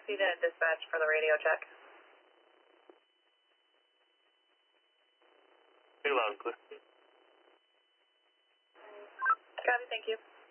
proceed to dispatch for the radio check. Loud and clear. Copy, thank you.